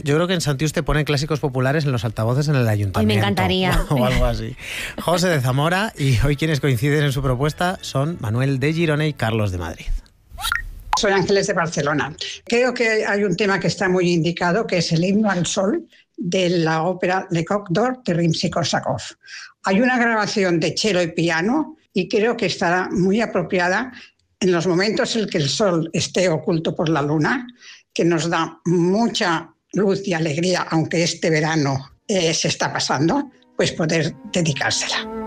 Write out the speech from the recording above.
yo creo que en Santiuste ponen clásicos populares en los altavoces en el ayuntamiento. Hoy me encantaría. O algo así. José de Zamora, y hoy quienes coinciden en su propuesta son Manuel de Girona y Carlos de Madrid. Soy Ángeles de Barcelona. Creo que hay un tema que está muy indicado, que es el himno al sol de la ópera Le Coq d'Or de Rimsky-Korsakov. Hay una grabación de cello y piano y creo que estará muy apropiada en los momentos en que el sol esté oculto por la luna, que nos da mucha luz y alegría, aunque este verano se está pasando, pues poder dedicársela.